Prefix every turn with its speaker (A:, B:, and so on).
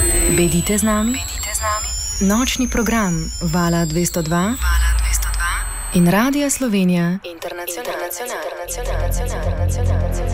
A: Bedite z nami. Nočni program Vala 202 in Radia Slovenija Internacionalna.